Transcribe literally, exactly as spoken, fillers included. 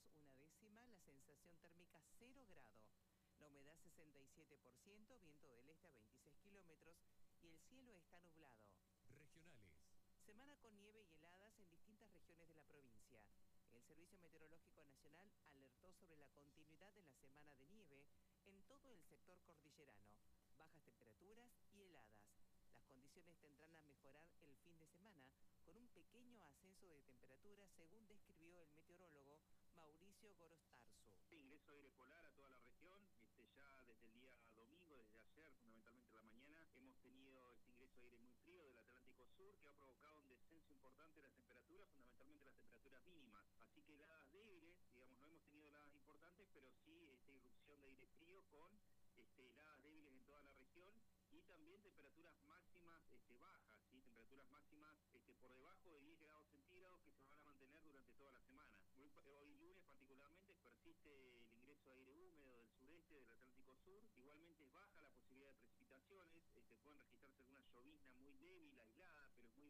grados una décima, la sensación térmica cero grado. La humedad sesenta y siete por ciento, viento del este a veintiséis kilómetros y el cielo está nublado. Regionales. Semana con nieve y heladas en distintas regiones de la provincia. El Servicio Meteorológico Nacional alertó sobre la continuidad de la semana de nieve en todo el sector cordillerano, bajas temperaturas y heladas. Las condiciones tendrán a mejorar el fin de semana con un pequeño ascenso de temperatura, según describió el meteorólogo Mauricio Gorostarzu. Ingreso de aire polar a toda la región, este, ya desde el día domingo, desde ayer, fundamentalmente en la mañana, hemos tenido este ingreso de aire muy frío del Atlántico Sur que ha provocado un descenso importante de las temperaturas, fundamentalmente las temperaturas mínimas. Así que heladas débiles, digamos, no hemos tenido heladas importantes, pero sí esta irrupción de aire frío con este, heladas débiles en toda la región y también temperaturas máximas este, bajas, ¿sí? temperaturas máximas este, por debajo de diez grados centígrados que se van a mantener durante toda la semana. Muy, hoy lunes particularmente persiste el ingreso de aire húmedo del sureste del Atlántico Sur, igualmente es baja la posibilidad de precipitaciones, este, pueden registrarse